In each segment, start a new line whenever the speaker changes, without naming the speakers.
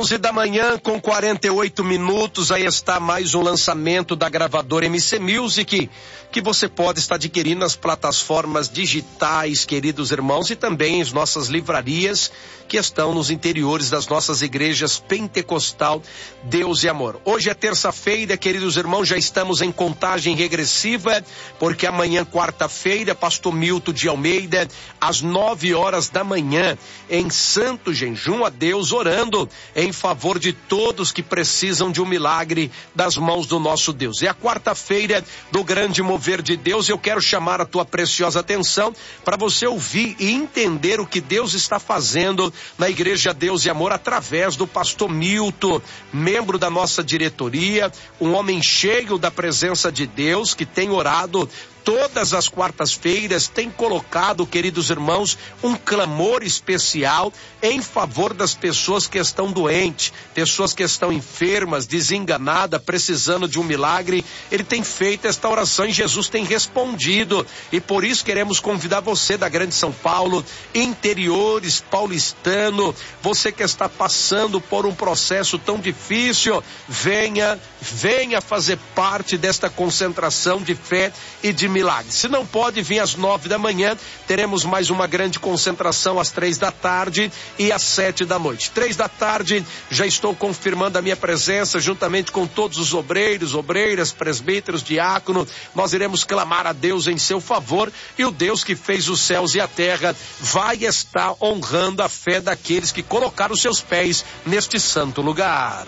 11 da manhã com 48 minutos, aí está mais um lançamento da gravadora MC Music, que você pode estar adquirindo nas plataformas digitais, queridos irmãos, e também em nossas livrarias que estão nos interiores das nossas igrejas Pentecostal Deus e Amor. Hoje é terça-feira, queridos irmãos, já estamos em contagem regressiva, porque amanhã, quarta-feira, Pastor Milton de Almeida, às 9 horas da manhã, em santo jejum a Deus, orando em favor de todos que precisam de um milagre das mãos do nosso Deus. É a quarta-feira do grande mover de Deus. Eu quero chamar a tua preciosa atenção para você ouvir e entender o que Deus está fazendo na igreja Deus e Amor através do pastor Milton, membro da nossa diretoria, um homem cheio da presença de Deus, que tem orado todas as quartas-feiras, tem colocado, queridos irmãos, um clamor especial em favor das pessoas que estão doentes, pessoas que estão enfermas, desenganadas, precisando de um milagre. Ele tem feito esta oração e Jesus tem respondido, e por isso queremos convidar você da Grande São Paulo, interiores, paulistano, você que está passando por um processo tão difícil, venha fazer parte desta concentração de fé e de milagres. Se não pode vir às 9 da manhã, teremos mais uma grande concentração às 3 da tarde e às 7 da noite. 3 da tarde, já estou confirmando a minha presença, juntamente com todos os obreiros, obreiras, presbíteros, diácono. Nós iremos clamar a Deus em seu favor, e o Deus que fez os céus e a terra vai estar honrando a fé daqueles que colocaram seus pés neste santo lugar.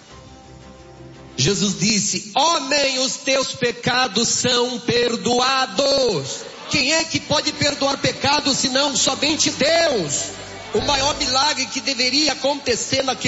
Jesus disse: homem, os teus pecados são perdoados. Quem é que pode perdoar pecados senão somente Deus? O maior milagre que deveria acontecer naquele